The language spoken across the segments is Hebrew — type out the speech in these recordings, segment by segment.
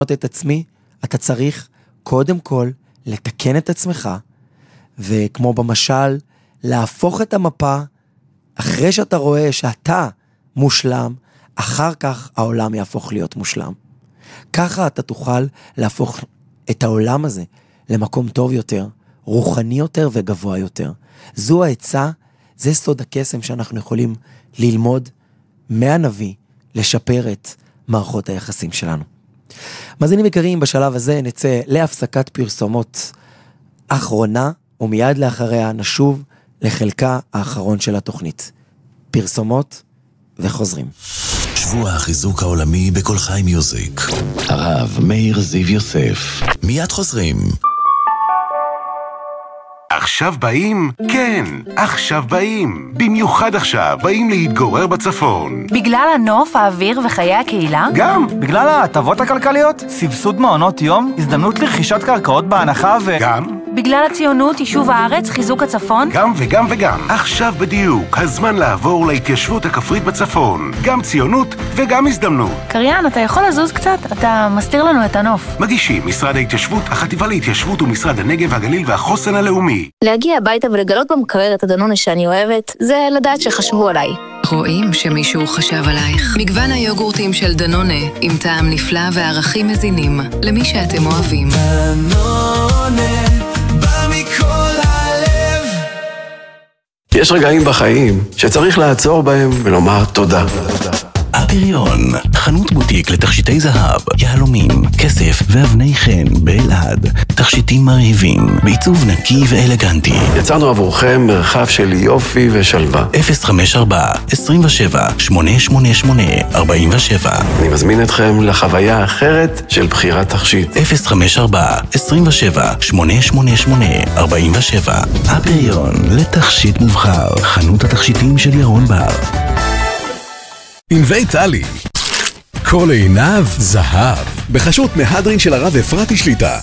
את עצמי, אתה צריך קודם כל לתקן את עצמך, וכמו במשל, להפוך את המפה, אחרי שאתה רואה שאתה מושלם, אחר כך העולם יהפוך להיות מושלם. ככה אתה תוכל להפוך את העולם הזה למקום טוב יותר, רוחני יותר וגבוה יותר. זו העצה, זה סוד הקסם שאנחנו יכולים ללמוד מהנביא, לשפר את מערכות היחסים שלנו. מאזינים יקרים, בשלב הזה נצא להפסקת פרסומות אחרונה, ומיד לאחריה נשוב לחלקה האחרון של התוכנית. פרסומות וחוזרים. שבוע החיזוק העולמי בכל חי מיוזיק. הרב מאיר זיו יוסף. מיד חוזרים. עכשיו באים? כן, עכשיו באים. במיוחד עכשיו, באים להתגורר בצפון. בגלל הנוף, האוויר וחיי הקהילה? גם. בגלל ההטבות הכלכליות, סבסוד מעונות יום, הזדמנות לרכישת קרקעות בהנחה גם. בגלל הציונות, יישוב הארץ, חיזוק הצפון? גם וגם וגם. עכשיו בדיוק, הזמן לעבור להתיישבות הכפרית בצפון. גם ציונות וגם הזדמנות. קריין, אתה יכול לזוז קצת? אתה מסתיר לנו את הנוף. מגישים משרד ההתיישבות, החטיבה להתיישבות ומשרד הנגב והגליל והחוסן הלאומי. להגיע הביתה ולגלות במקרר את הדנונה שאני אוהבת, זה לדעת שחשבו עליי. רואים שמישהו חשב עלייך. מגוון היוגורטים של דנונה, עם טעם נפלא וערכים מזינים, למי שאתם אוהבים. דנונה, בא מכל הלב. יש רגעים בחיים שצריך לעצור בהם ולומר תודה. הפריון, חנות בוטיק לתכשיטי זהב, יהלומים, כסף ואבני חן באלעד. תכשיטים מרהיבים, בעיצוב נקי ואלגנטי. יצרנו עבורכם מרחב של יופי ושלווה. 054-27-888-47. אני מזמין אתכם לחוויה האחרת של בחירת תכשיט. 054-27-888-47. הפריון, לתכשיט מובחר. חנות התכשיטים של ירון בר. ענבי טלי, כל עיניו זהב, בחשות מהדרין של הרב אפרתי שליטה.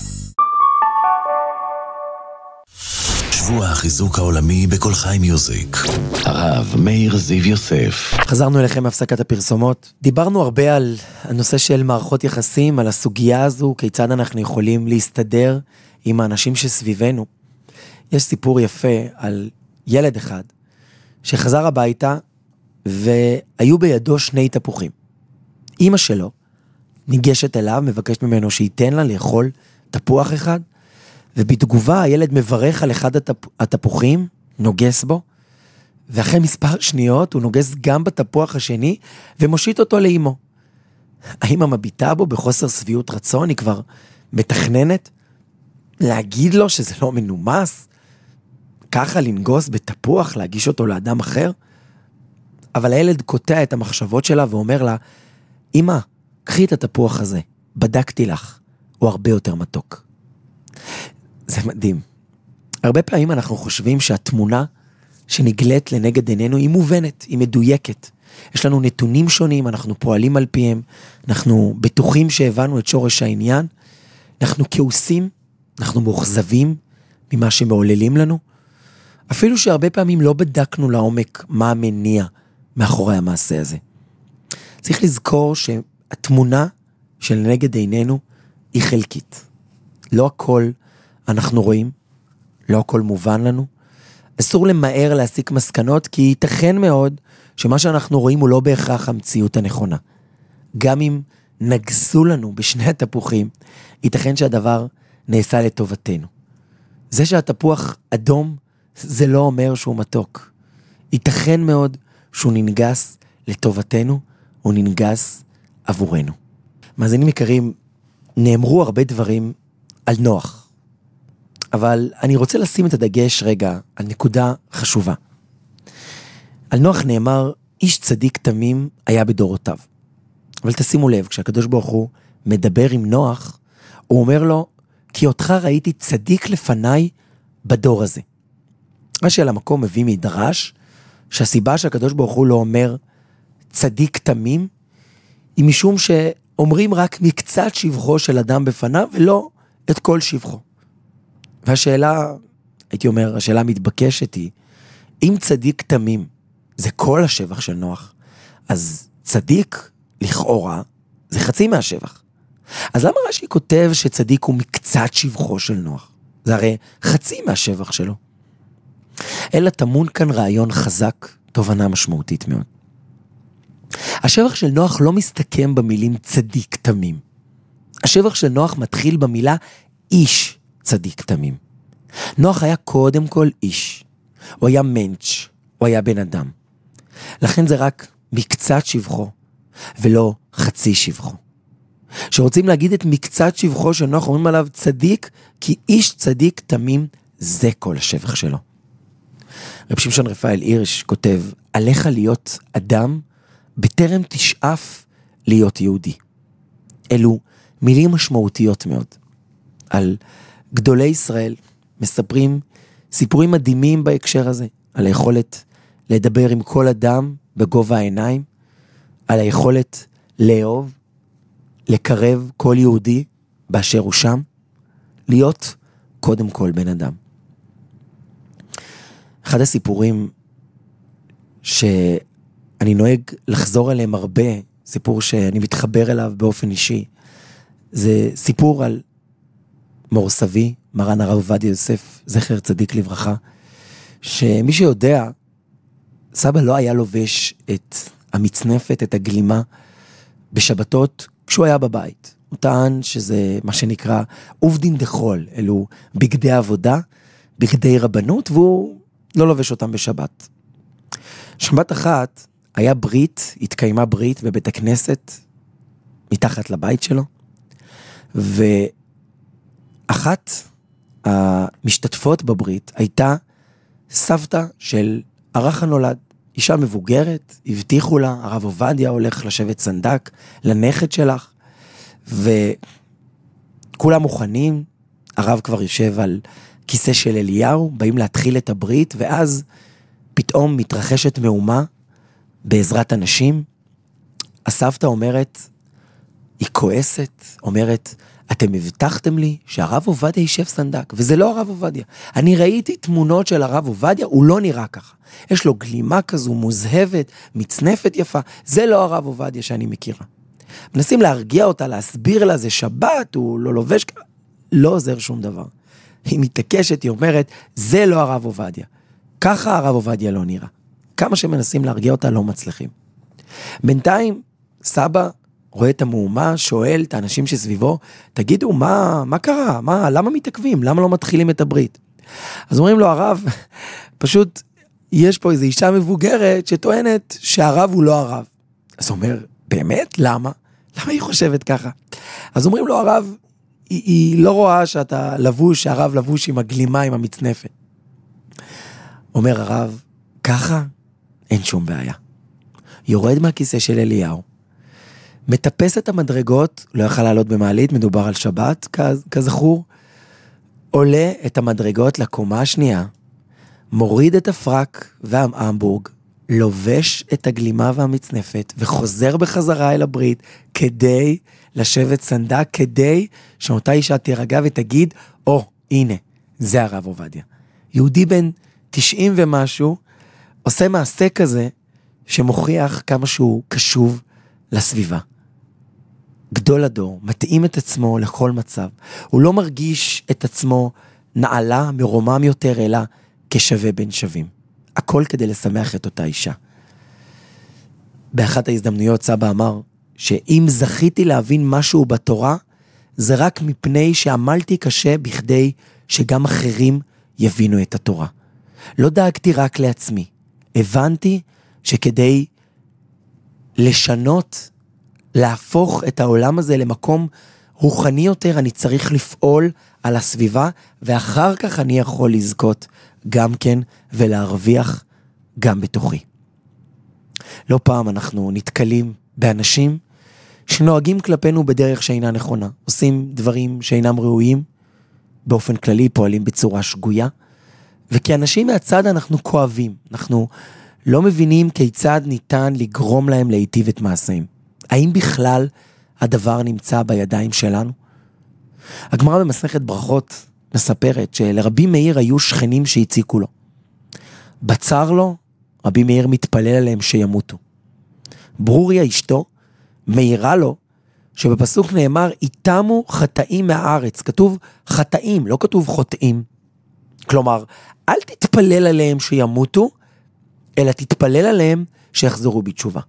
שבוע החיזוק העולמי בכל חי מיוזיק. הרב מאיר זיו יוסף. חזרנו אליכם מהפסקת הפרסומות. דיברנו הרבה על הנושא של מערכות יחסים, על הסוגיה הזו, כיצד אנחנו יכולים להסתדר עם האנשים שסביבנו. יש סיפור יפה על ילד אחד שחזר הביתה והיו בידו 2 תפוחים. אמא שלו ניגשת אליו, מבקשת ממנו שייתן לה לאכול תפוח אחד, ובתגובה הילד מברך על אחד התפוחים, נוגס בו, ואחרי מספר שניות הוא נוגס גם בתפוח השני, ומושיט אותו לאמו. האמא מביטה בו בחוסר שביעות רצון, היא כבר מתכננת להגיד לו שזה לא מנומס, ככה לנגוס בתפוח, להגיש אותו לאדם אחר, אבל הילד קוטע את המחשבות שלה ואומר לה, אמא, קחי את התפוח הזה, בדקתי לך, הוא הרבה יותר מתוק. זה מדהים. הרבה פעמים אנחנו חושבים שהתמונה שנגלית לנגד עינינו היא מובנת, היא מדויקת. יש לנו נתונים שונים, אנחנו פועלים על פיהם, אנחנו בטוחים שהבנו את שורש העניין, אנחנו כעוסים, אנחנו מאוכזבים ממה שמעוללים לנו, אפילו שהרבה פעמים לא בדקנו לעומק מה המניע מאחורי המעשה הזה. צריך לזכור שהתמונה של נגד עינינו היא חלקית. לא הכל אנחנו רואים, לא הכל מובן לנו. אסור למהר להסיק מסקנות, כי ייתכן מאוד שמה שאנחנו רואים הוא לא בהכרח המציאות הנכונה. גם אם נגסו לנו בשני התפוחים, ייתכן שהדבר נעשה לטובתנו. זה שהתפוח אדום, זה לא אומר שהוא מתוק. ייתכן מאוד שהוא ננגס לטובתנו, הוא ננגס עבורנו. מאזינים יקרים, נאמרו הרבה דברים על נוח, אבל אני רוצה לשים את הדגש רגע על נקודה חשובה. על נוח נאמר, איש צדיק תמים היה בדורותיו. אבל תשימו לב, כשהקדוש ברוך הוא מדבר עם נוח, הוא אומר לו, כי אותך ראיתי צדיק לפניי בדור הזה. מה שעל המקום מביא מדרש, שהסיבה שהקדוש ברוך הוא לא אומר צדיק תמים, היא משום שאומרים רק מקצת שבחו של אדם בפניו, ולא את כל שבחו. והשאלה, הייתי אומר, השאלה המתבקשת היא, אם צדיק תמים זה כל השבח של נוח, אז צדיק לכאורה זה חצי מהשבח. אז למה רש"י כותב שצדיק הוא מקצת שבחו של נוח? זה הרי חצי מהשבח שלו. אלא טמון כאן רעיון חזק, תובנה משמעותית מאוד. השבח של נוח לא מסתכם במילים צדיק תמים. השבח של נוח מתחיל במילה איש צדיק תמים. נוח היה קודם כל איש. הוא היה מנץ', הוא היה בן אדם. לכן זה רק מקצת שבחו, ולא חצי שבחו. שרוצים להגיד את מקצת שבחו של נוח, אומרים עליו צדיק, כי איש צדיק תמים זה כל השבח שלו. רב שמשון רפאל הירש כותב, עליך להיות אדם בטרם תשאף להיות יהודי. אלו מילים משמעותיות מאוד. על גדולי ישראל מספרים סיפורים מדהימים בהקשר הזה, על היכולת לדבר עם כל אדם בגובה העיניים, על היכולת לאהוב, לקרב כל יהודי באשר הוא שם, להיות קודם כל בן אדם. אחד הסיפורים שאני נוהג לחזור עליהם הרבה, סיפור שאני מתחבר אליו באופן אישי, זה סיפור על מור סבי, מרן הרב עובדיה יוסף, זכר צדיק לברכה, שמי שיודע, סבא לא היה לובש את המצנפת, את הגלימה, בשבתות כשהוא היה בבית. הוא טען שזה מה שנקרא עובדין דחול, אלו בגדי עבודה, בגדי רבנות, והוא לא לובש אותם בשבת. שבת אחת היה ברית, התקיימה ברית בבית הכנסת, מתחת לבית שלו, ואחת המשתתפות בברית הייתה סבתא של ארך הנולד, אישה מבוגרת, הבטיחו לה, הרב עובדיה הולך לשבת סנדק לנכד שלך, וכולם מוכנים, הרב כבר יושב על כיסא של אליהו, באים להתחיל את הברית, ואז פתאום מתרחשת מהומה בעזרת אנשים. הסבתא אומרת, היא כועסת, אומרת, אתם הבטחתם לי שהרב עובדיה יישב סנדק, וזה לא הרב עובדיה. אני ראיתי תמונות של הרב עובדיה, הוא לא נראה ככה. יש לו גלימה כזו מוזהבת, מצנפת יפה, זה לא הרב עובדיה שאני מכירה. מנסים להרגיע אותה, להסביר לה, זה שבת, הוא לא לובש, לא עוזר שום דבר. היא מתעקשת, היא אומרת, זה לא הרב עובדיה. ככה הרב עובדיה לא נראה. כמה שמנסים להרגיע אותה, לא מצליחים. בינתיים, סבא רואה את המהומה, שואל את האנשים שסביבו, תגידו, מה קרה? למה מתעכבים? למה לא מתחילים את הברית? אז אומרים לו, הרב, פשוט יש פה איזו אישה מבוגרת שטוענת שהרב הוא לא הרב. אז הוא אומר, באמת? למה? למה היא חושבת ככה? אז אומרים לו, הרב, היא לא רואה שאתה לבוש, שהרב לבוש עם הגלימה, עם המצנפת. אומר הרב, ככה אין שום בעיה. יורד מהכיסא של אליהו, מטפס את המדרגות, לא יכל לעלות במעלית, מדובר על שבת, כזכור, עולה את המדרגות לקומה השנייה, מוריד את הפרק וההמבורג, לובש את הגלימה והמצנפת, וחוזר בחזרה אל הברית, כדי לשבת סנדק, כדי שאותה אישה תירגע ותגיד, הנה, זה הרב עובדיה. יהודי בן 90 ומשהו, עושה מעשה כזה, שמוכיח כמה שהוא קשוב לסביבה. גדול הדור, מתאים את עצמו לכל מצב. הוא לא מרגיש את עצמו נעלה, מרומם יותר, אלא כשווה בין שווים. הכל כדי לשמח את אותה אישה. באחת ההזדמנויות סבא אמר, שאם זכיתי להבין משהו בתורה, זה רק מפני שעמלתי קשה בכדי שגם אחרים יבינו את התורה. לא דאגתי רק לעצמי. הבנתי שכדי לשנות, להפוך את העולם הזה למקום רוחני יותר, אני צריך לפעול על הסביבה, ואחר כך אני יכול לזכות גם כן, ולהרוויח גם בתוכי. לא פעם אנחנו נתקלים באנשים שנוהגים כלפינו בדרך שאינה נכונה, עושים דברים שאינם ראויים, באופן כללי פועלים בצורה שגויה, וכאנשים מהצד אנחנו כואבים, אנחנו לא מבינים כיצד ניתן לגרום להם להיטיב את מעשיהם. האם בכלל הדבר נמצא בידיים שלנו? הגמרא במסכת ברכות מספרת שלרבי מאיר היו שכנים שהציקו לו. בצר לו, רבי מאיר מתפלל עליהם שימותו. ברוריה אשתו מעירה לו שבפסוק נאמר, איתמו חטאים מהארץ. כתוב חטאים, לא כתוב חוטאים. כלומר, אל תתפלל עליהם שימותו, אלא תתפלל עליהם שיחזרו בתשובה.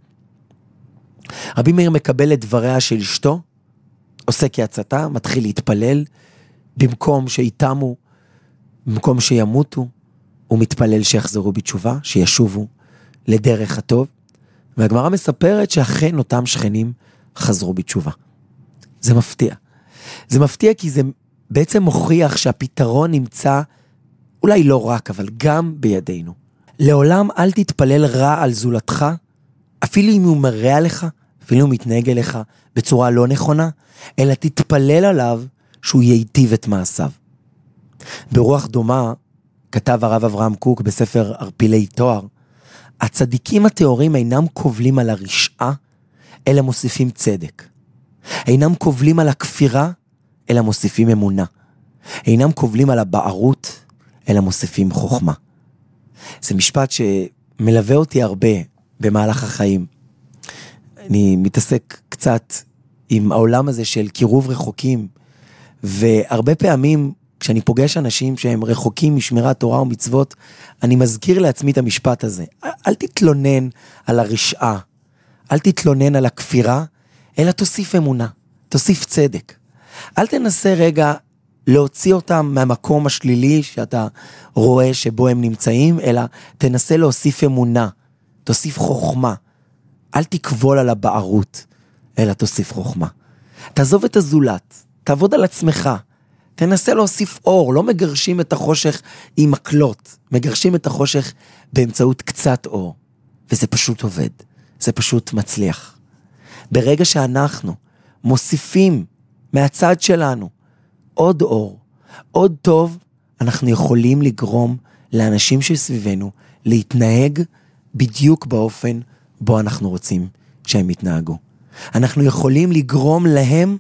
רבי מאיר מקבל את דבריה של אשתו, עושה כהצתה, מתחיל להתפלל, במקום שאיתמו, במקום שימותו, הוא מתפלל שיחזרו בתשובה, שישובו לדרך הטוב, והגמרא מספרת שאכן אותם שכנים חזרו בתשובה. זה מפתיע. זה מפתיע כי זה בעצם מוכיח שהפתרון נמצא, אולי לא רק, אבל גם בידינו. לעולם אל תתפלל רע על זולתך, אפילו אם הוא מרע לך, אפילו אם הוא מתנהג אליך בצורה לא נכונה, אלא תתפלל עליו שהוא ייטיב את מעשיו. ברוח דומה, כתב הרב אברהם קוק בספר ערפילי תואר, הצדיקים התיאורים אינם קובלים על הרשעה, אלא מוסיפים צדק. אינם קובלים על הכפירה, אלא מוסיפים אמונה. אינם קובלים על הבערות, אלא מוסיפים חוכמה. זה משפט שמלווה אותי הרבה במהלך החיים. אני מתעסק קצת עם העולם הזה של קירוב רחוקים, והרבה פעמים כשאני פוגש אנשים שהם רחוקים משמירת תורה ומצוות, אני מזכיר לעצמי את המשפט הזה. אל תתלונן על הרשעה, אל תתלונן על הכפירה, אלא תוסיף אמונה, תוסיף צדק. אל תנסה רגע להוציא אותם מהמקום השלילי שאתה רואה שבו הם נמצאים, אלא תנסה להוסיף אמונה, תוסיף חוכמה. אל תקבול על הבערות, אלא תוסיף חוכמה. תעזוב את הזולת, תעבוד על עצמך, תנסה להוסיף אור, לא מגרשים את החושך עם מקלות, מגרשים את החושך באמצעות קצת אור, וזה פשוט עובד, זה פשוט מצליח. ברגע שאנחנו מוסיפים מהצד שלנו עוד אור, עוד טוב, אנחנו יכולים לגרום לאנשים שסביבנו להתנהג בדיוק באופן בו אנחנו רוצים שהם יתנהגו. אנחנו יכולים לגרום להם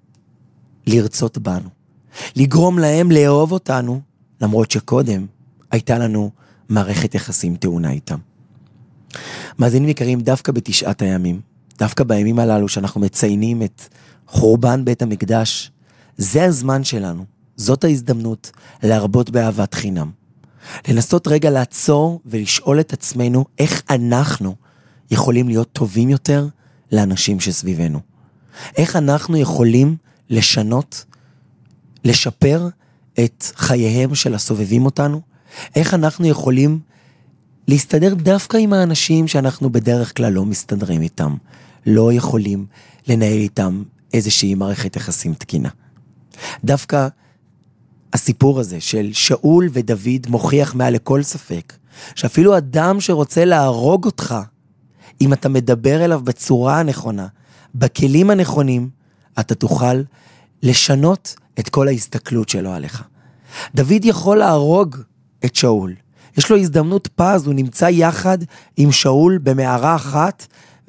לרצות בנו. לגרום להם לאהוב אותנו, למרות שקודם הייתה לנו מערכת יחסים טעונה איתם. מאזינים יקרים, דווקא בתשעת הימים, דווקא בימים הללו שאנחנו מציינים את חורבן בית המקדש, זה הזמן שלנו, זאת ההזדמנות להרבות באהבת חינם. לנסות רגע לעצור ולשאול את עצמנו איך אנחנו יכולים להיות טובים יותר לאנשים שסביבנו. איך אנחנו יכולים לשנות, לשפר את חייהם של הסובבים אותנו, איך אנחנו יכולים להסתדר דווקא עם האנשים שאנחנו בדרך כלל לא מסתדרים איתם, לא יכולים לנהל איתם איזושהי מערכת יחסים תקינה. דווקא הסיפור הזה של שאול ודוד מוכיח מעל לכל ספק, שאפילו אדם שרוצה להרוג אותך, אם אתה מדבר אליו בצורה הנכונה, בכלים הנכונים, אתה תוכל לשנות את כל ההסתכלות שלו עליך. דוד יכול להרוג את שאול. יש לו הזדמנות פז, הוא נמצא יחד עם שאול במערה אחת,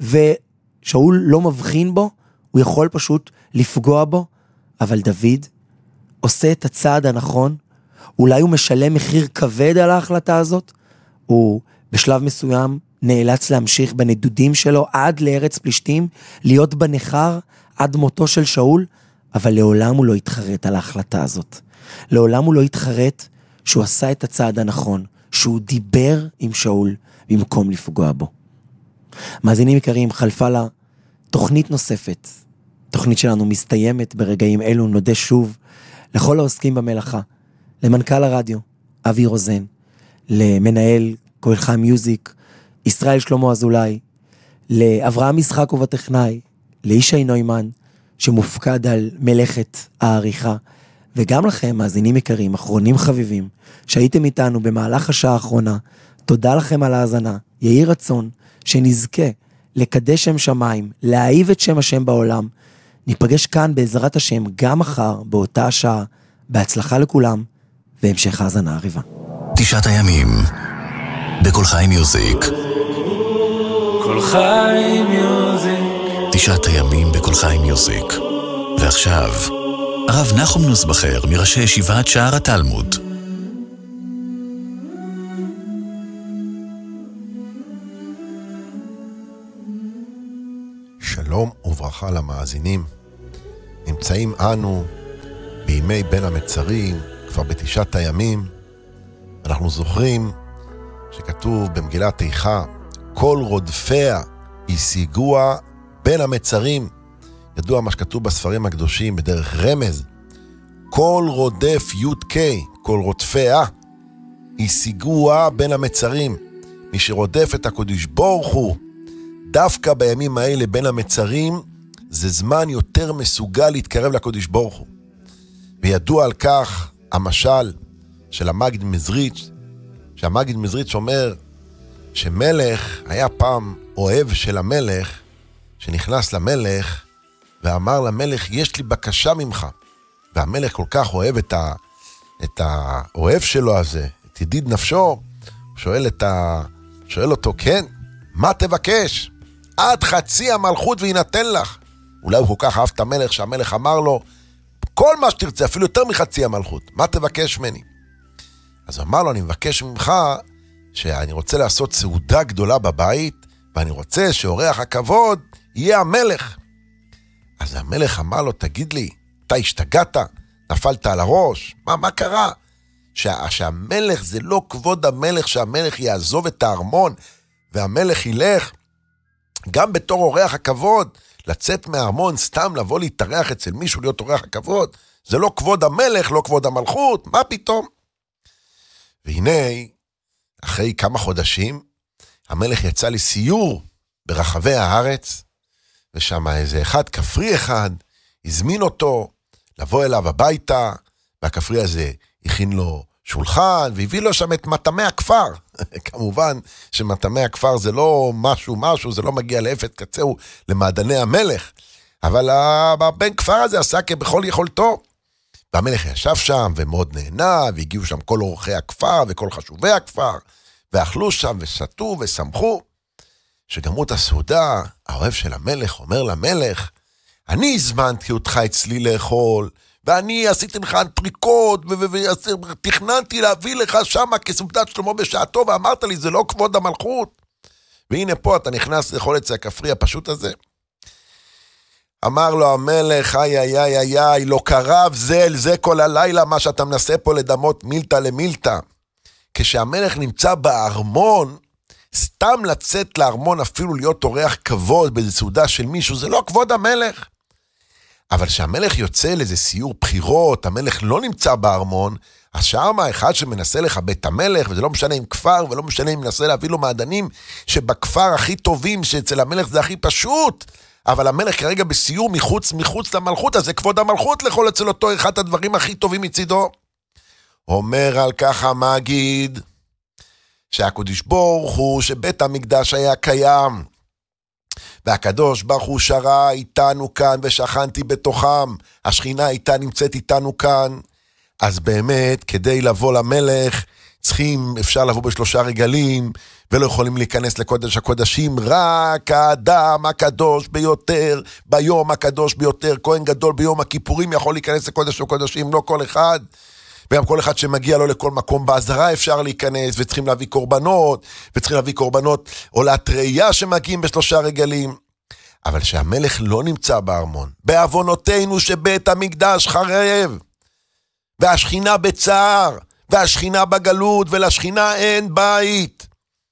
ושאול לא מבחין בו, הוא יכול פשוט לפגוע בו, אבל דוד עושה את הצעד הנכון, אולי הוא משלם מחיר כבד על ההחלטה הזאת, הוא בשלב מסוים נאלץ להמשיך בנדודים שלו עד לארץ פלישתים, להיות בנחר עד מותו של שאול, אבל לעולם הוא לא יתחרט על ההחלטה הזאת. לעולם הוא לא יתחרט שהוא עשה את הצעד הנכון, שהוא דיבר עם שאול במקום לפגוע בו. מאזינים יקרים, חלפה לה תוכנית נוספת. תוכנית שלנו מסתיימת ברגעים אלו, נודה שוב לכל העוסקים במלאכה, למנכ"ל הרדיו, אבי רוזן, למנהל כל חי מיוזיק, ישראל שלמה אזולאי, לאברהם משחק ובטכנאי, לישי נוימן, שמופקד על מלאכת העריכה, וגם לכם, מאזינים יקרים, אחרונים חביבים, שהייתם איתנו במהלך השעה האחרונה, תודה לכם על ההאזנה, יהי רצון שנזכה לקדש שם שמיים, להאהיב את שם השם בעולם, ניפגש כאן בעזרת השם גם מחר, באותה השעה, בהצלחה לכולם, והמשך האזנה עריבה. תשעת הימים, בכל חי מיוזיק. כל חי מיוזיק. תשעת הימים בכל חי מיוזיק. ועכשיו, הרב נחום נוסבכר מראשי ישיבת שער התלמוד. שלום וברכה למאזינים. נמצאים אנו בימי בין המצרים, כבר בתשעת הימים. אנחנו זוכרים שכתוב במגילת איכה, כל רודפיה השיגוה בין המצרים. ידוע מה שכתוב בספרים הקדושים בדרך רמז. כל רודף י' כל רודפיה השיגוה בין המצרים. מי שרודף את הקדוש ברוך הוא, דווקא בימים האלה בין המצרים, זה זמן יותר מסוגל להתקרב לקדוש ברוך הוא. וידוע על כך המשל של המגיד מזריץ', שהמגיד מזריץ' אומר שמלך היה פעם אוהב של המלך, שנכנס למלך ואמר למלך, יש לי בקשה ממך. והמלך כל כך אוהב את האוהב שלו הזה, את ידיד נפשו, שואל אותו, כן, מה תבקש? עד חצי המלכות וינתן לך. אולי הוא כל כך אהב את המלך, שהמלך אמר לו, כל מה שתרצה, אפילו יותר מחצי המלכות, מה תבקש ממני? אז הוא אמר לו, אני מבקש ממך, שאני רוצה לעשות סעודה גדולה בבית, ואני רוצה שאורח הכבוד יהיה המלך. אז המלך אמר לו, תגיד לי, אתה השתגעת? נפלת על הראש? מה קרה? שהמלך זה לא כבוד המלך, שהמלך יעזוב את הארמון, והמלך ילך, גם בתור אורח הכבוד, לצאת מהארמון, סתם לבוא להתארח אצל מישהו, להיות אורח הכבוד, זה לא כבוד המלך, לא כבוד המלכות, מה פתאום? והנה, אחרי כמה חודשים, המלך יצא לסיור ברחבי הארץ, ושם איזה כפרי אחד, הזמין אותו לבוא אליו הביתה, והכפרי הזה הכין לו שולחן, והביא לו שם את מטעמי הכפר. כמובן שמטעמי הכפר זה לא משהו, זה לא מגיע לאפת קצהו למעדני המלך, אבל הבן כפר הזה עשה כבכל יכולתו. והמלך ישב שם ומאוד נהנה, והגיעו שם כל אורחי הכפר וכל חשובי הכפר, ואכלו שם ושתו ושמחו. שגמרו את הסעודה, האוהב של המלך אומר למלך, אני הזמנתי אותך אצלי לאכול, ואני עשיתי לך פריקות, ותכננתי להביא לך שמה כסעודת שלמה בשעתו, ואמרת לי, זה לא כבוד המלכות. והנה פה אתה נכנס לאכול אצל הכפרי הפשוט הזה. אמר לו המלך, איי, לא קרב זה אל זה כל הלילה, מה שאתה מנסה פה לדמות מילתא למילתא. כשהמלך נמצא בארמון, סתם לצאת לארמון אפילו להיות אורח כבוד באיזו סעודה של מישהו, זה לא כבוד המלך. אבל כשהמלך יוצא לאיזה סיור בחירות, המלך לא נמצא בארמון, אז שם אחד שמנסה לכבד את המלך, וזה לא משנה אם כפר, ולא משנה אם מנסה להביא לו מעדנים, שבכפר הכי טובים, שאצל המלך זה הכי פשוט, אבל המלך כרגע בסיור מחוץ למלכות, אז זה כבוד המלכות לאכול אצל אותו אחד הדברים הכי טובים מצידו. אומר על כך המגיד, שהקדוש ברוך הוא, שבית המקדש היה קיים, והקדוש ברוך הוא שרה איתנו כאן, ושכנתי בתוכם, השכינה איתה נמצאת איתנו כאן, אז באמת, כדי לבוא למלך, אפשר לבוא בשלושה רגלים, ולא יכולים להיכנס לקודש הקודשים, רק האדם הקדוש ביותר, ביום הקדוש ביותר, כהן גדול ביום הכיפורים, יכול להיכנס לקודש הקודשים, לא כל אחד, וגם כל אחד שמגיע לו לכל מקום בעזרה אפשר להיכנס, וצריכים להביא קורבנות, עולת ראייה שמגיעים בשלושה רגלים, אבל שהמלך לא נמצא בארמון, בעוונותינו שבית המקדש חרב, והשכינה בצער, והשכינה בגלות, ולשכינה אין בית.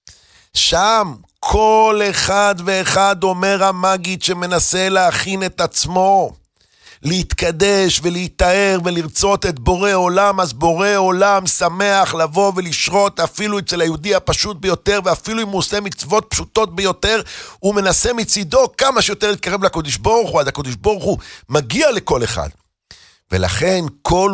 שם כל אחד ואחד אומר המגיד שמנסה להכין את עצמו, להתקדש ולהתאר ולרצות את בורא עולם, אז בורא עולם שמח לבוא ולשרות אפילו אצל היהודי הפשוט ביותר, ואפילו אם הוא עושה מצוות פשוטות ביותר, הוא מנסה מצידו כמה שיותר להתקרב לקדוש ברוך הוא, עד הקדוש ברוך הוא מגיע לכל אחד. ולכן כל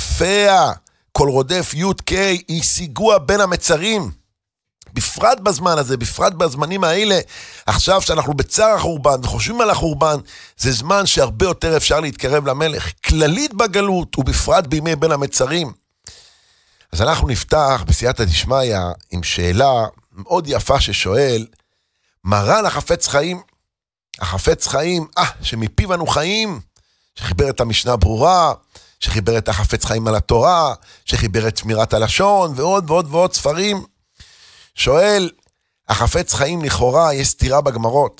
רודף י' השיגוה בין המצרים, בפרט בזמן הזה, בפרט בזמנים האלה, עכשיו שאנחנו בצער החורבן וחושבים על החורבן, זה זמן שהרבה יותר אפשר להתקרב למלך, כללית בגלות ובפרט בימי בין המצרים. אז אנחנו נפתח בסייעתא דשמיא עם שאלה מאוד יפה ששואל, מרן החפץ חיים, שמפיו אנו חיים, שחיבר את המשנה ברורה, שחיבר את החפץ חיים על התורה, שחיבר את שמירת הלשון, ועוד ועוד ועוד ספרים. שואל, החפץ חיים לכאורה יש סתירה בגמרות.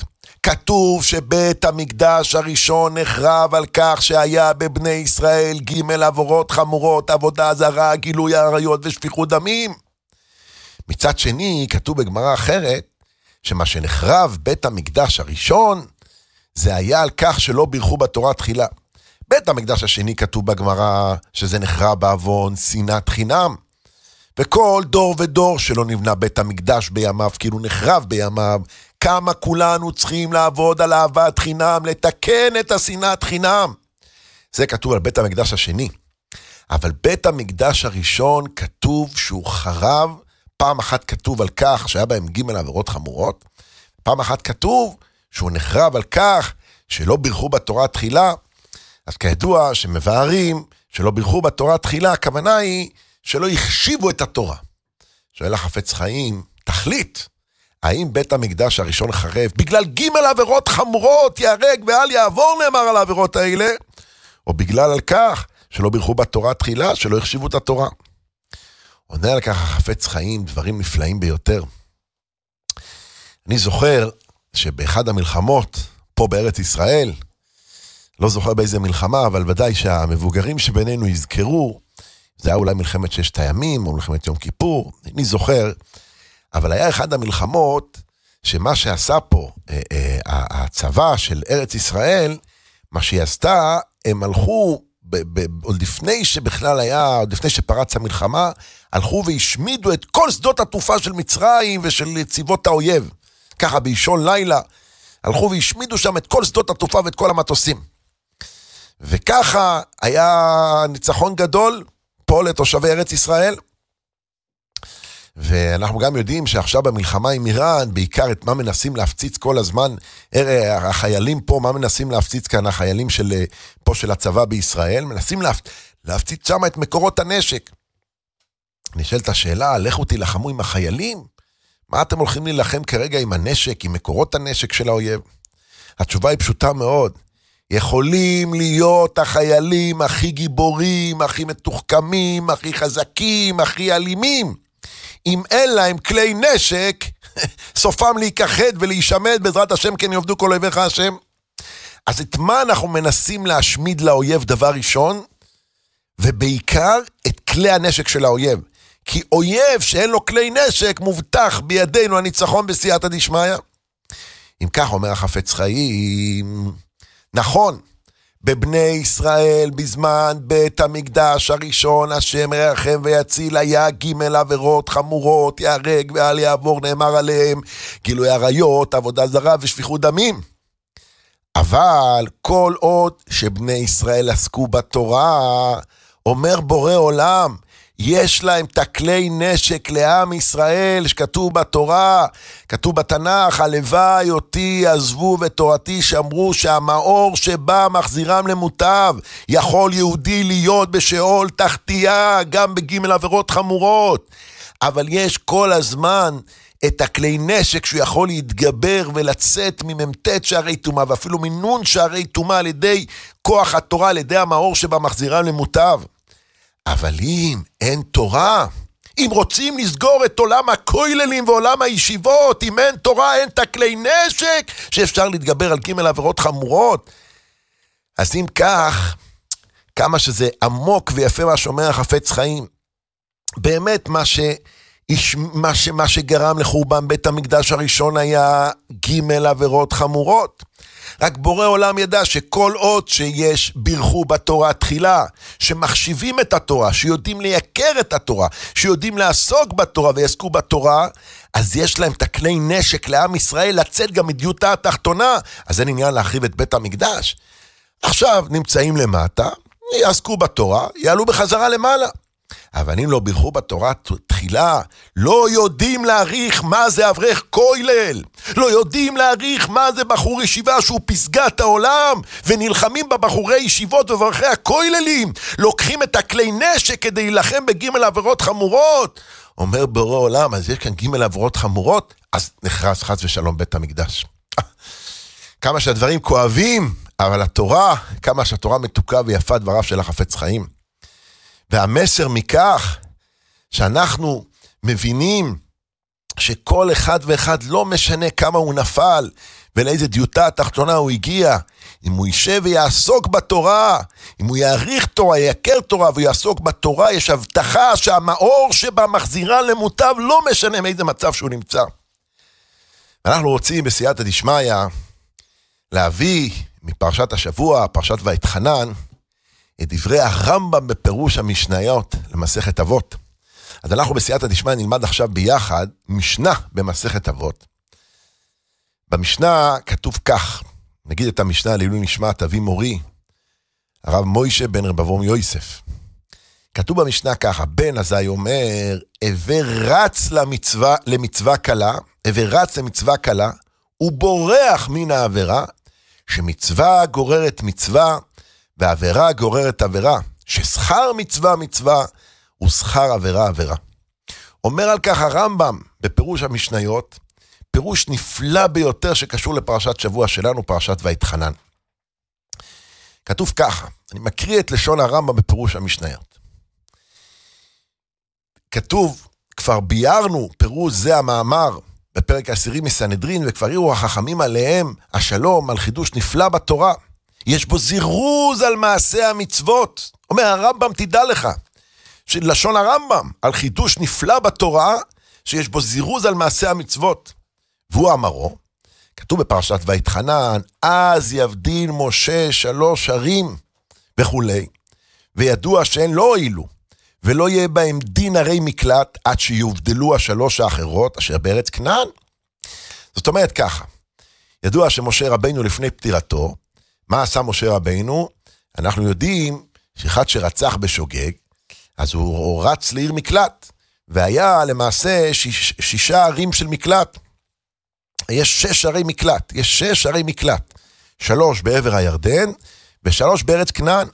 כתוב שבית המקדש הראשון נחרב על כך שהיה בבני ישראל ג' עבירות חמורות, עבודה זרה, גילוי עריות ושפיכות דמים. מצד שני, כתוב בגמרא אחרת, שמה שנחרב בית המקדש הראשון, זה היה על כך שלא בירכו בתורה תחילה. בית המקדש השני כתוב בגמרא שזה נחרב בעוון שנאת חינם. וכל דור ודור שלא נבנה בית המקדש בימיו, כאילו נחרב בימיו, כמה כולנו צריכים לעבוד על אהבת חינם, לתקן את השנאת חינם. זה כתוב על בית המקדש השני. אבל בית המקדש הראשון כתוב שהוא חרב, פעם אחת כתוב על כך שהיה בהם ג' עבירות חמורות, פעם אחת כתוב שהוא נחרב על כך שלא בירכו בתורה תחילה. אז כידוע שמבארים שלא בירכו בתורה תחילה, הכוונה היא שלא החשיבו את התורה. שואל החפץ חיים, תחליט, האם בית המקדש הראשון חרב בגלל ג' עבירות חמורות, יהרג ואל יעבור נאמר על העבירות האלה, או בגלל על כך שלא בירכו בתורה תחילה, שלא החשיבו את התורה. עונה על כך החפץ חיים דברים נפלאים ביותר. אני זוכר שבאחד המלחמות פה בארץ ישראל, לא זוכר באיזה מלחמה, אבל ודאי שהמבוגרים שבינינו יזכרו, זה היה אולי מלחמת ששת הימים, או מלחמת יום כיפור, אני זוכר, אבל היה אחד המלחמות, שמה שעשה פה הצבא של ארץ ישראל, מה שהיא עשתה, הם הלכו, עוד לפני שבכלל היה, עוד לפני שפרץ המלחמה, הלכו והשמידו את כל שדות התעופה של מצרים ושל צבאות האויב. ככה באישון לילה, הלכו והשמידו שם את כל שדות התעופה ואת כל המטוסים. וככה היה ניצחון גדול פה לתושבי ארץ ישראל. ואנחנו גם יודעים שעכשיו במלחמה עם איראן, בעיקר את מה מנסים להפציץ כל הזמן, החיילים פה, מה מנסים להפציץ כאן, החיילים פה של הצבא בישראל, מנסים להפציץ שם את מקורות הנשק. נשאלת השאלה, לכו תילחמו עם החיילים? מה אתם הולכים להילחם כרגע עם הנשק, עם מקורות הנשק של האויב? התשובה היא פשוטה מאוד. יכולים להיות החיילים הכי גיבורים, הכי מתוחכמים, הכי חזקים, הכי אלימים. אם אין להם כלי נשק, סופם להיכחד ולהישמד, בעזרת השם כן יעבדו כל אויביך השם. אז את מה אנחנו מנסים להשמיד לאויב דבר ראשון? ובעיקר את כלי הנשק של האויב. כי אויב שאין לו כלי נשק, מובטח בידינו הניצחון בסייעתא דשמיא. אם כך אומר החפץ חיים, נכון, בבני ישראל בזמן בית המקדש הראשון, השם ירחם ויציל, היה ג' עבירות חמורות, יהרג ואל יעבור נאמר עליהם, גילוי עריות, עבודה זרה ושפיכות דמים. אבל כל עוד שבני ישראל עסקו בתורה, אומר בורא עולם, יש להם תקלי נשק לעם ישראל, שכתוב בתורה, כתוב בתנ"ך, הלוואי אותי עזבו ותורתי, שאמרו שהמאור שבא מחזירם למוטב, יכול יהודי להיות בשאול תחתיה, גם בג' עבירות חמורות, אבל יש כל הזמן את הכלי נשק שהוא יכול להתגבר ולצאת ממ"ט שערי טומאה, ואפילו מנון שערי טומאה על ידי כוח התורה, על ידי המאור שבא מחזירם למוטב. אבל אם אין תורה, אם רוצים לסגור את עולם הכוללים ועולם הישיבות, אם אין תורה, אין תקלי נשק שאפשר להתגבר על ג' עבירות חמורות. אז אם כך, כמה שזה עמוק ויפה מה שאומר החפץ חיים, באמת מה שגרם לחורבן בית המקדש הראשון היה ג' עבירות חמורות. רק בורא עולם ידע שכל עוד שיש בירכו בתורה תחילה, שמחשיבים את התורה, שיודעים לייקר את התורה, שיודעים לעסוק בתורה ויעסקו בתורה, אז יש להם את הכלי נשק לעם ישראל לצאת גם מדיוטה התחתונה. אז אין עניין להחריב את בית המקדש. עכשיו נמצאים למטה, יעסקו בתורה, יעלו בחזרה למעלה. אבל אם לא בירכו בתורה תחילה, לא יודעים להעריך מה זה אברך כולל, לא יודעים להעריך מה זה בחור ישיבה שהוא פסגת העולם, ונלחמים בבחורי ישיבות ובברכי הכוללים, לוקחים את הכלי נשק כדי להילחם בג' עבירות חמורות. אומר בורא עולם, אז יש כאן ג' עבירות חמורות, אז נחרס חס ושלום בית המקדש. כמה שהדברים כואבים, אבל התורה, כמה שהתורה מתוקה ויפה דבריו של החפץ חיים. והמסר מכך שאנחנו מבינים שכל אחד ואחד לא משנה כמה הוא נפל ולאיזה דיוטה התחתונה הוא הגיע. אם הוא יישב ויעסוק בתורה, אם הוא יעריך תורה, יקר תורה ויעסוק בתורה, יש הבטחה שהמאור שבה מחזירה למוטב, לא משנה מאיזה מצב שהוא נמצא. אנחנו רוצים בסייעתא דשמיא להביא מפרשת השבוע, פרשת ויתחנן, את דברי הרמב"ם בפירוש המשניות למסכת אבות. אז אנחנו בסייעתא דשמיא נלמד עכשיו ביחד משנה במסכת אבות. במשנה כתוב כך, נגיד את המשנה לעילוי נשמת אבי מורי, הרב מוישה בן רב אברום יוסף. כתוב במשנה ככה, בן אזי אומר, הווה רץ למצווה קלה, הווה רץ למצווה קלה, הוא בורח מן העבירה, שמצווה גוררת מצווה, ועבירה גוררת עבירה, ששכר מצווה מצווה, ושכר עבירה עבירה. אומר על כך הרמב"ם בפירוש המשניות, פירוש נפלא ביותר שקשור לפרשת שבוע שלנו, פרשת ויתחנן. כתוב ככה, אני מקריא את לשון הרמב"ם בפירוש המשניות. כתוב, כבר ביארנו פירוש זה המאמר, בפרק 10 מסנהדרין, וכבר הראו החכמים עליהם השלום, על חידוש נפלא בתורה. יש בו זירוז על מעשה המצוות. אומר הרמב"ם, תדע לך, שלשון הרמב"ם, על חידוש נפלא בתורה, שיש בו זירוז על מעשה המצוות. והוא אמרו, כתוב בפרשת ויתחנן, אז יבדיל משה 3 ערים וכולי, וידוע שהן לא הועילו, ולא יהיה בהם דין ערי מקלט, עד שיובדלו 3 האחרות, אשר בארץ כנען. זאת אומרת ככה, ידוע שמשה רבינו לפני פטירתו, מה עשה משה רבינו? אנחנו יודעים שאחד שרצח בשוגג, אז הוא רץ לעיר מקלט, והיה למעשה 6 ערים של מקלט. יש 6 ערי מקלט, יש 6 ערי מקלט, 3 בעבר הירדן, ו3 בארץ כנען.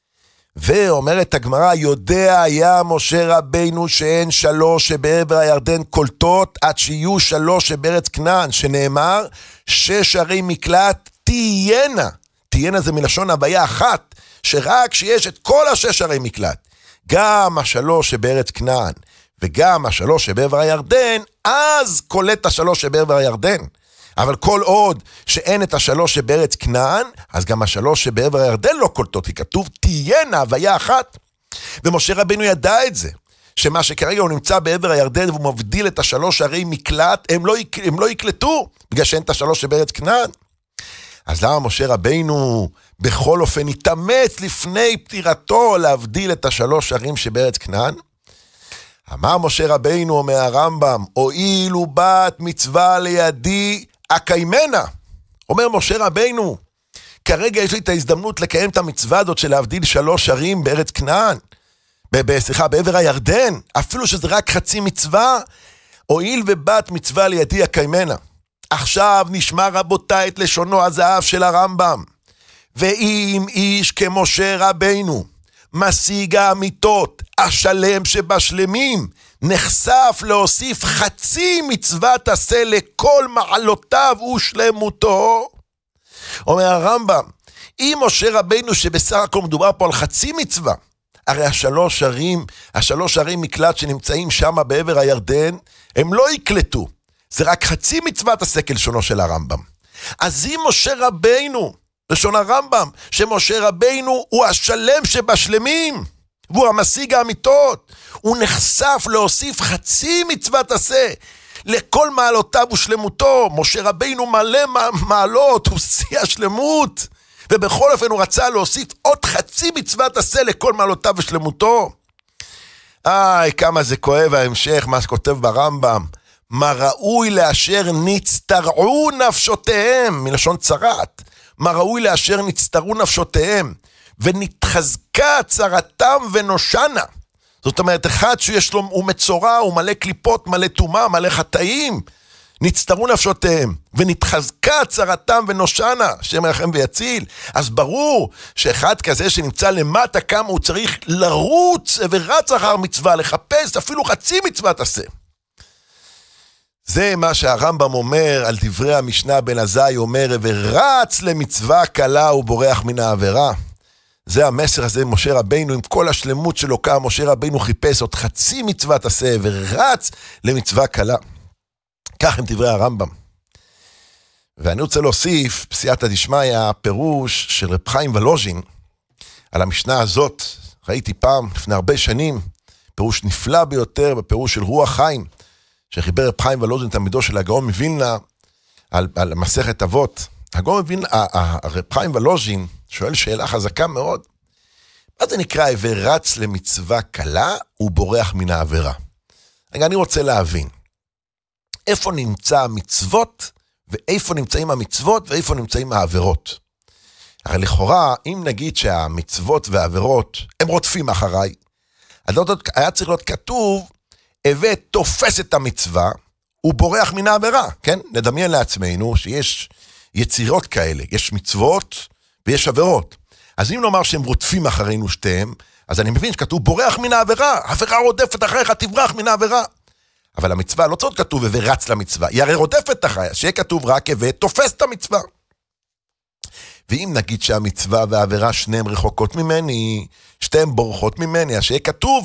ואומרת הגמרא, יודע היה משה רבינו שאין 3 שבעבר הירדן קולטות, עד שיהיו 3 שבארץ כנען, שנאמר, 6 ערי מקלט תהיינה. תהיינה זה מלשון הוויה אחת, שרק שיש את כל 6 ערי מקלט, גם 3 שבארץ כנען, וגם 3 שבעבר הירדן, אז קולט 3 שבעבר הירדן. אבל כל עוד שאין את 3 שבארץ כנען, אז גם 3 שבעבר הירדן לא קולטות, כי כתוב תהיינה הוויה אחת. ומשה רבינו ידע את זה, שמה שכרגע הוא נמצא בעבר הירדן, והוא מבדיל את 3 ערי מקלט, הם לא יקלטו, בגלל שאין את 3 שבארץ כנען. אז למה משה רבינו בכל אופן התאמץ לפני פטירתו להבדיל את 3 ערים שבארץ כנען? אמר משה רבינו, אומר הרמב"ם, הואיל בת מצווה לידי אקיימנה. אומר משה רבינו, כרגע יש לי את ההזדמנות לקיים את המצווה הזאת של להבדיל 3 ערים בארץ כנען, בעבר הירדן, אפילו שזה רק חצי מצווה, הואיל ובת מצווה לידי אקיימנה. עכשיו נשמע רבותיי את לשונו הזהב של הרמב"ם. ואם איש כמשה רבינו, משיג האמיתות, השלם שבשלמים, נחשף להוסיף חצי מצוות עשה לכל מעלותיו ושלמותו. אומר הרמב"ם, אם משה רבינו שבסך הכל מדובר פה על חצי מצווה, הרי 3 ערים מקלט שנמצאים שם בעבר הירדן, הם לא יקלטו. זה רק חצי מצוות עשה כלשונו של הרמב"ם. אז אם משה רבינו, לשון הרמב"ם, שמשה רבינו הוא השלם שבשלמים, והוא המשיג האמיתות, הוא נחשף להוסיף חצי מצוות עשה לכל מעלותיו ושלמותו. משה רבינו מלא מעלות, הוא שיא השלמות, ובכל אופן הוא רצה להוסיף עוד חצי מצוות עשה לכל מעלותיו ושלמותו. כמה זה כואב ההמשך, מה שכותב ברמב"ם, מה ראוי לאשר נצטרעו נפשותיהם, מלשון צרת, מה ראוי לאשר נצטרו נפשותיהם, ונתחזקה צרתם ונושנה. זאת אומרת, אחד שיש לו, הוא מצורע, הוא מלא קליפות, מלא טומאה, מלא חטאים, נצטרו נפשותיהם, ונתחזקה צרתם ונושנה, השם ירחם ויציל. אז ברור שאחד כזה שנמצא למטה כמה הוא צריך לרוץ ורץ אחר מצווה, לחפש אפילו חצי מצווה תעשה. זה מה שהרמב"ם אומר על דברי המשנה בן עזאי, אומר, ורץ למצווה קלה ובורח מן העבירה. זה המסר הזה, משה רבינו עם כל השלמות שלו, כמה משה רבינו חיפש עוד חצי מצוות עשה ורץ למצווה קלה. כך עם דברי הרמב"ם. ואני רוצה להוסיף, בסייעתא דשמיא, פירוש של רב חיים ולוז'ין, על המשנה הזאת, ראיתי פעם, לפני הרבה שנים, פירוש נפלא ביותר, בפירוש של רוח חיים, שחיבר רב חיים ולוז'ין, תלמידו של הגאון מווילנה, על מסכת אבות. הגאון מווילנה, רב חיים ולוז'ין, שואל שאלה חזקה מאוד, מה זה נקרא הווה רץ למצווה קלה, ובורח מן העבירה? רגע, אני רוצה להבין, איפה נמצא המצוות, ואיפה נמצאים המצוות, ואיפה נמצאים העבירות? הרי לכאורה, אם נגיד שהמצוות והעבירות, הם רודפים אחריי, אז היה צריך להיות כתוב, הווה תופס את המצווה, ובורח מן העבירה, כן? נדמיין לעצמנו שיש יצירות כאלה, יש מצוות ויש עבירות. אז אם נאמר שהם רודפים אחרינו שתיהם, אז אני מבין שכתוב בורח מן העבירה, העבירה רודפת אחריך, תברח מן העבירה. אבל המצווה לא צריך כתוב ורץ למצווה, היא הרי רודפת אחריה, שיהיה כתוב רק ותופס את המצווה. ואם נגיד שהמצווה והעבירה שניהם רחוקות ממני, שתיהם בורחות ממני, אז שיהיה כתוב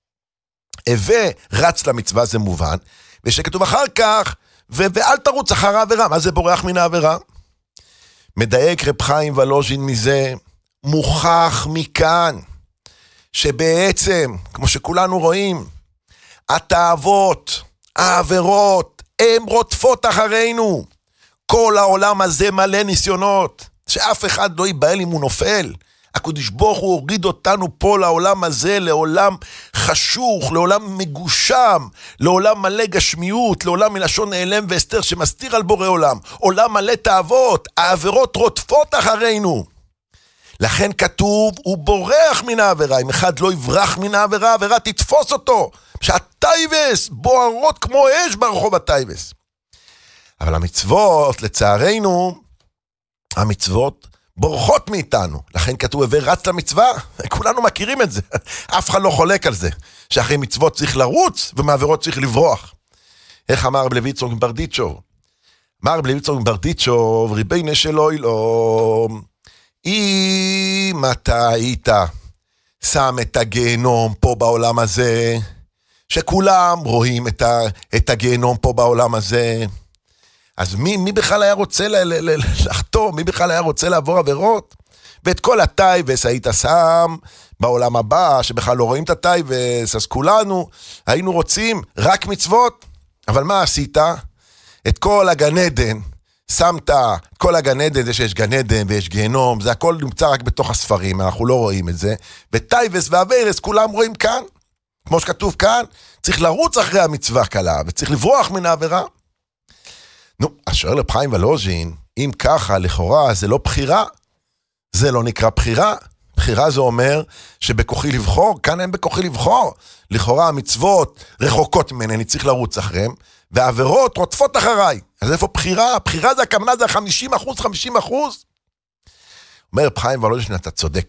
ורץ למצווה, זה מובן, ושיהיה כתוב אחר כך, ואל תרוץ אחר העבירה. מה זה בורח מן העבירה? מדייק רב חיים ולוז'ין מזה, מוכח מכאן, שבעצם, כמו שכולנו רואים, התאוות, העבירות, הם רודפות אחרינו. כל העולם הזה מלא ניסיונות, שאף אחד לא ייבהל אם הוא נופל. הקדוש ברוך הוא הוריד אותנו פה לעולם הזה, לעולם חשוך, לעולם מגושם, לעולם מלא גשמיות, לעולם מלשון נעלם ואסתר שמסתיר על בורא עולם. עולם מלא תאוות, העבירות רודפות אחרינו. לכן כתוב, הוא בורח מן העבירה. אם אחד לא יברח מן העבירה, העבירה תתפוס אותו. שהטייבס בוערות כמו אש ברחוב הטייבס. אבל המצוות, לצערנו, המצוות בורחות מאיתנו. לכן כתוב, ורץ למצווה. כולנו מכירים את זה. אף אחד לא חולק על זה. שאחרי מצוות צריך לרוץ, ומעבירות צריך לברוח. איך אמר רב לוי יצחק מברדיצ'וב? אמר רב לוי יצחק מברדיצ'וב, ריבונו של עולם, אם אתה היית שם את הגיהנום פה בעולם הזה, שכולם רואים את הגיהנום פה בעולם הזה, אז מי בכלל היה רוצה לחתום? מי בכלל היה רוצה לעבור עבירות? ואת כל הטייבס היית שם בעולם הבא, שבכלל לא רואים את הטייבס, אז כולנו היינו רוצים רק מצוות. אבל מה עשית? את כל הגן עדן, שמת כל הגן עדן, זה שיש גן עדן ויש גיהנום, זה הכל נמצא רק בתוך הספרים, אנחנו לא רואים את זה, וטייבס והווירס כולם רואים כאן, כמו שכתוב כאן, צריך לרוץ אחרי המצווה קלה, וצריך לברוח מן העבירה. נו, אז שואל רב חיים ולוז'ין, אם ככה, לכאורה, זה לא בחירה, זה לא נקרא בחירה, בחירה זה אומר שבכוחי לבחור, כאן אין בכוחי לבחור, לכאורה המצוות רחוקות ממני, אני צריך לרוץ אחריהם, והעבירות רודפות אחריי, אז איפה בחירה? בחירה זה הכוונה, זה 50%, 50%. אומר רב חיים ולוז'ין, אתה צודק,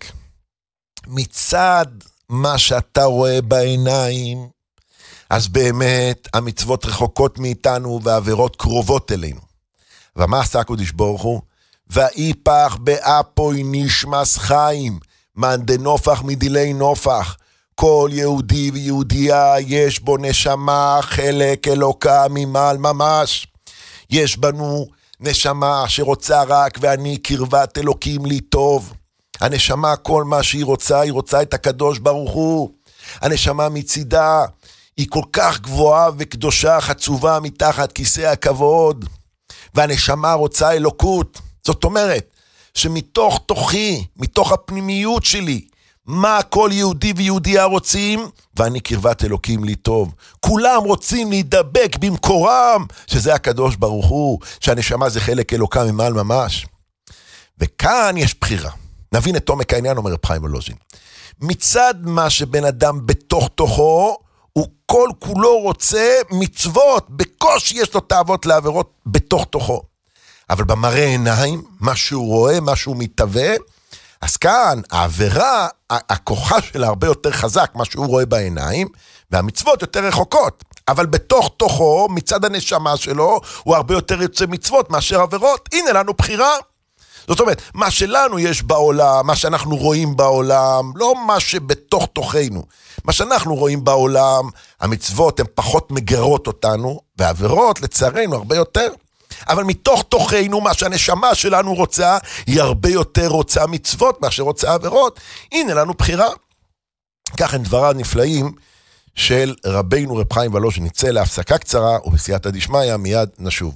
מצד מה שאתה רואה בעיניים, אז באמת המצוות רחוקות מאיתנו והעבירות קרובות אלינו. ומה עשה הקדוש ברוך הוא? ואיפך באפוי נשמס חיים, מאן דנופח מדילי נופח. כל יהודי ויהודייה יש בו נשמה, חלק אלוקה ממעל ממש. יש בנו נשמה שרוצה רק ואני קרבת אלוקים לי טוב. הנשמה כל מה שהיא רוצה, היא רוצה את הקדוש ברוך הוא. הנשמה מצידה היא כל כך גבוהה וקדושה, חצובה מתחת כיסא הכבוד, והנשמה רוצה אלוקות. זאת אומרת, שמתוך תוכי, מתוך הפנימיות שלי, מה כל יהודי ויהודייה רוצים? ואני קרבת אלוקים לי טוב. כולם רוצים להידבק במקורם, שזה הקדוש ברוך הוא, שהנשמה זה חלק אלוקה ממעל ממש. וכאן יש בחירה. נבין את עומק העניין, אומר רב חיים ולוז'ין. מצד מה שבן אדם בתוך תוכו, הוא כל כולו רוצה מצוות, בקושי יש לו תאוות לעבירות בתוך תוכו. אבל במראה עיניים, מה שהוא רואה, מה שהוא מתהווה, אז כאן העבירה, הכוחה שלה הרבה יותר חזק, מה שהוא רואה בעיניים, והמצוות יותר רחוקות. אבל בתוך תוכו, מצד הנשמה שלו, הוא הרבה יותר יוצא מצוות מאשר עבירות. הנה לנו בחירה. זאת אומרת, מה שלנו יש בעולם, מה שאנחנו רואים בעולם, לא מה שבתוך תוכנו. מה שאנחנו רואים בעולם, המצוות הן פחות מגרות אותנו, והעבירות לצערנו הרבה יותר. אבל מתוך תוכנו, מה שהנשמה שלנו רוצה, היא הרבה יותר רוצה מצוות מאשר רוצה עבירות. הנה לנו בחירה. כך הם דבריו נפלאים של רבינו רב חיים ולוז'ין. שנצא להפסקה קצרה, ובסייעתא דשמיא מיד נשוב.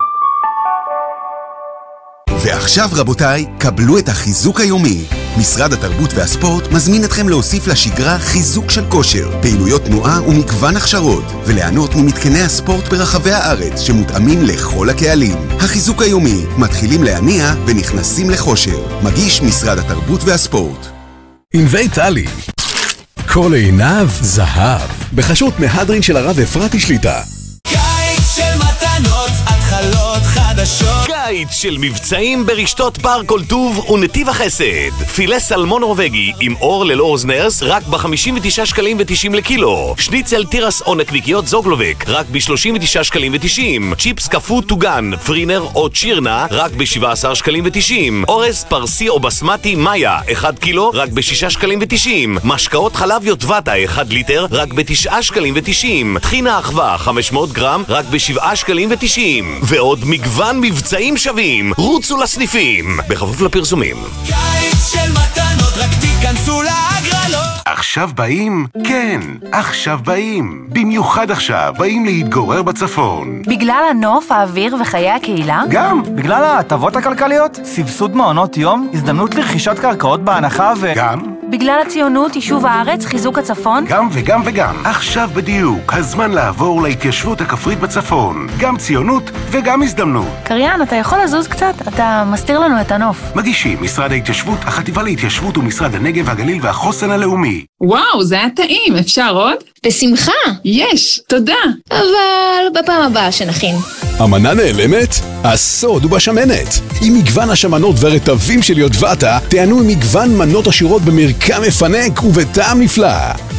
ועכשיו רבותיי, קבלו את החיזוק היומי. משרד התרבות והספורט מזמין אתכם להוסיף לשגרה חיזוק של כושר, פעילויות תנועה ומגוון הכשרות, וליהנות ממתקני הספורט ברחבי הארץ שמותאמים לכל הקהלים. החיזוק היומי, מתחילים להניע ונכנסים לחושר. מגיש משרד התרבות והספורט. ענבי טלי, כל עיניו זהב, בחשות מהדרין של הרב אפרתי שליטה. קיץ של מתנות, התחלות חדשות. קיץ של מבצעים ברשתות בר כל טוב ונתיב החסד. פילה סלמון נורווגי עם אור ללא אוזנרס רק ב-59 שקלים ו-90 לקילו. שניצל תירס או נקניקיות זוגלובק רק ב-39 שקלים ו-90. צ'יפס קפוא טוגן, פרינר או צ'ירנה רק ב-17 שקלים ו-90. אורס פרסי או בסמטי מאיה 1 קילו רק ב-6 שקלים ו-90. משקאות חלב יוטבתה 1 ליטר רק ב-9 שקלים ו-90. טחינה אחווה 500 גרם רק ב-7 שקלים ו-90. ועוד מגוון מבצעים שווים. רוצו לסניפים בכפוף לפרסומים. קיץ של מתנות, רק תיכנסו להגרלות. עכשיו באים? כן, עכשיו באים. במיוחד עכשיו באים להתגורר בצפון. בגלל הנוף, האוויר וחיי הקהילה? גם בגלל ההטבות הכלכליות, סבסוד מעונות יום, הזדמנות לרכישת קרקעות בהנחה גם בגלל הציונות, יישוב הארץ, חיזוק הצפון? גם וגם וגם. עכשיו בדיוק, הזמן לעבור להתיישבות הכפרית בצפון. גם ציונות וגם הזדמנות. קריין, אתה יכול לזוז קצת? אתה מסתיר לנו את הנוף. מגישים משרד ההתיישבות, החטיבה להתיישבות ומשרד הנגב, הגליל והחוסן הלאומי. וואו, זה היה טעים, אפשר עוד? בשמחה. יש, תודה. אבל בפעם הבאה שנכין. המנה נעלמת? הסוד הוא בשמנת. עם מגוון השמנות והרטבים של יודבתה, תענו עם מגוון מנות עשירות במרקם מפנק ובטעם נפלא.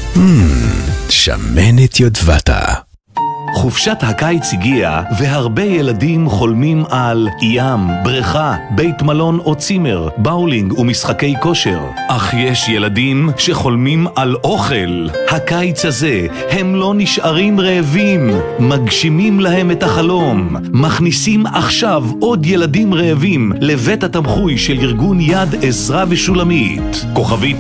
שמנת יודבתה. חופשת הקיץ הגיעה, והרבה ילדים חולמים על ים, בריכה, בית מלון או צימר, באולינג ומשחקי כושר. אך יש ילדים שחולמים על אוכל. הקיץ הזה הם לא נשארים רעבים, מגשימים להם את החלום. מכניסים עכשיו עוד ילדים רעבים לבית התמחוי של ארגון יד עזרה ושולמית. כוכבית